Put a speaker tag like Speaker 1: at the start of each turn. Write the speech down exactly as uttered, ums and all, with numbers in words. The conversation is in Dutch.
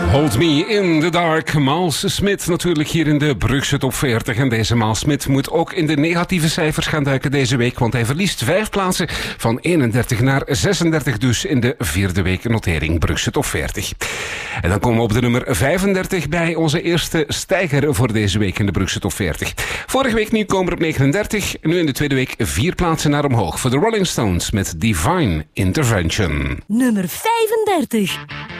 Speaker 1: Hold Me in the Dark. Miles Smith natuurlijk hier in de Brugse Top veertig. En deze Miles Smith moet ook in de negatieve cijfers gaan duiken deze week. Want hij verliest vijf plaatsen van eenendertig naar zesendertig dus in de vierde week notering Brugse Top veertig. En dan komen we op de nummer vijfendertig bij onze eerste stijger voor deze week in de Brugse Top veertig. Vorige week nieuwkomer op negenendertig. Nu in de tweede week vier plaatsen naar omhoog voor de Rolling Stones met Divine Intervention.
Speaker 2: Nummer vijfendertig.